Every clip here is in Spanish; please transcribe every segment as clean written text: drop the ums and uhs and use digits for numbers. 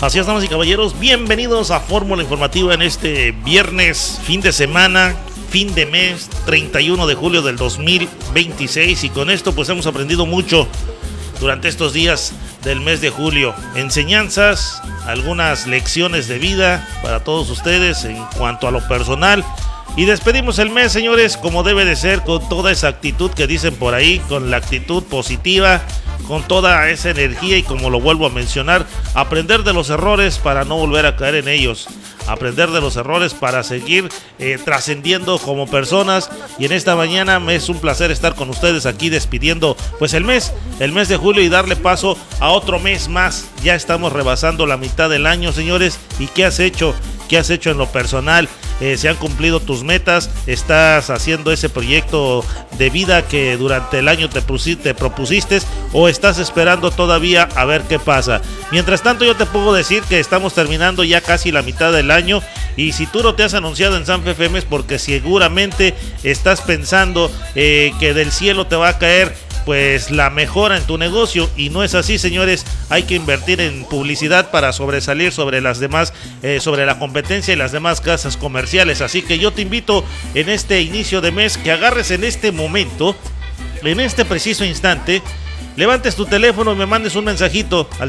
Así es, damas y caballeros, bienvenidos a Fórmula Informativa en este viernes, fin de semana, fin de mes, 31 de julio del 2026. Y con esto pues hemos aprendido mucho durante estos días del mes de julio. Enseñanzas, algunas lecciones de vida para todos ustedes en cuanto a lo personal. Y despedimos el mes, señores, como debe de ser, con toda esa actitud que dicen por ahí, con la actitud positiva, con toda esa energía y, como lo vuelvo a mencionar, aprender de los errores para no volver a caer en ellos, aprender de los errores para seguir trascendiendo como personas. Y en esta mañana me es un placer estar con ustedes aquí despidiendo pues el mes de julio y darle paso a otro mes más. Ya estamos rebasando la mitad del año, señores. ¿Y qué has hecho? ¿Qué has hecho en lo personal? ¿Se han cumplido tus metas? ¿Estás haciendo ese proyecto de vida que durante el año te propusiste? ¿O estás esperando todavía a ver qué pasa? Mientras tanto, yo te puedo decir que estamos terminando ya casi la mitad del año. Y si tú no te has anunciado en Sanfe FM es porque seguramente estás pensando que del cielo te va a caer pues la mejora en tu negocio, y no es así, señores. Hay que invertir en publicidad para sobresalir sobre las demás, sobre la competencia y las demás casas comerciales. Así que yo te invito en este inicio de mes que agarres en este momento, en este preciso instante, levantes tu teléfono y me mandes un mensajito al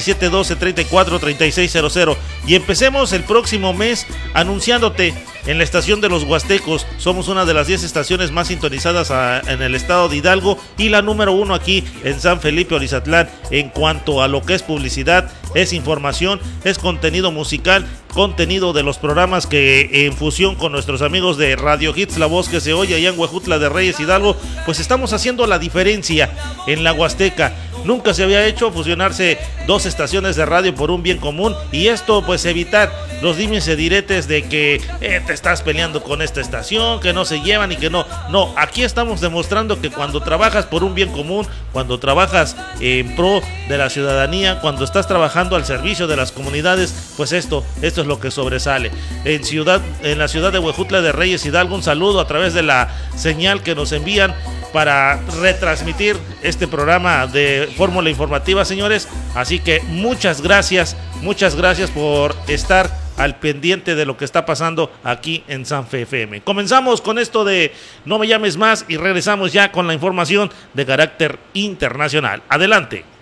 7712-343600 y empecemos el próximo mes anunciándote en la estación de los Huastecos. Somos una de las 10 estaciones más sintonizadas en el estado de Hidalgo y la número 1 aquí en San Felipe Orizatlán en cuanto a lo que es publicidad, es información, es contenido musical, contenido de los programas que en fusión con nuestros amigos de Radio Hits, la voz que se oye allá en Huejutla de Reyes, Hidalgo, pues estamos haciendo la diferencia en la Huasteca. Nunca se había hecho fusionarse dos estaciones de radio por un bien común, y esto pues evitar los dimes y diretes de que te estás peleando con esta estación, que no se llevan y que no, aquí estamos demostrando que cuando trabajas por un bien común, cuando trabajas en pro de la ciudadanía, cuando estás trabajando al servicio de las comunidades, pues esto es lo que sobresale. En la ciudad de Huejutla de Reyes, Hidalgo, un saludo a través de la señal que nos envían para retransmitir este programa de Fórmula Informativa, señores. Así que muchas gracias por estar al pendiente de lo que está pasando aquí en Sanfe FM. Comenzamos con esto de No Me Llames Más y regresamos ya con la información de carácter internacional. Adelante.